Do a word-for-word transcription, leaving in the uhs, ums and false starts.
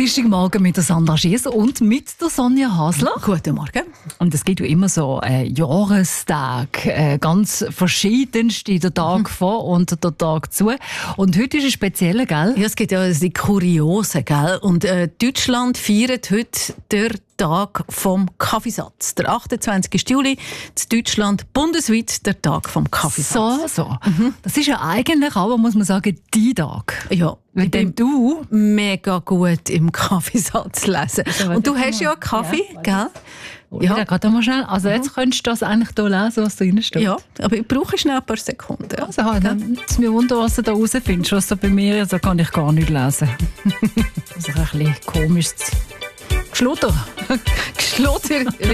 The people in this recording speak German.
Dienstagmorgen mit der Sandra Schiess und mit der Sonja Hasler. Guten Morgen. Und es gibt ja immer so äh, Jahrestag, äh, ganz verschiedenste, der Tag mhm. vor und der Tag zu. Und heute ist ein spezieller, gell? Ja, es gibt ja die Kuriosen, gell? Und äh, Deutschland feiert heute den Tag vom Kaffeesatz. Der achtundzwanzigsten Juli in Deutschland bundesweit der Tag vom Kaffeesatz. So, so. Mhm. Das ist ja eigentlich aber, muss man sagen, die Tag. Ja. Mit dem du mega gut im Kaffeesatz lesen. Und du hast ja Kaffee, ja, gell? Ja, gerade mal schnell. Also jetzt könntest du das eigentlich hier lesen, was da drin steht. Ja, aber ich brauche schnell ein paar Sekunden. Also, dann ist mir wunder, was du da rausfindest. Was da bei mir ist, da kann ich gar nicht lesen. Das ist ein bisschen komisch. Geschlutter. Geschlutter.